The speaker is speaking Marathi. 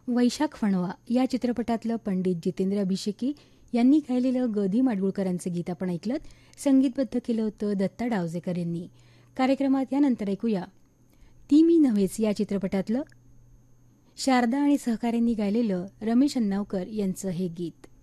वैशाख फणवा या चित्रपटातलं पंडित जितेंद्र अभिषेकी यांनी गायलेलं ग दी माडगुळकरांचं गीत आपण ऐकलं. संगीतबद्ध केलं होतं दत्ता डावजेकर यांनी. कार्यक्रमात यानंतर ऐकूया ती मी नव्हेच या चित्रपटातलं शारदा आणि सहकाऱ्यांनी गायलेलं रमेश अन्नावकर यांचं हे गीत.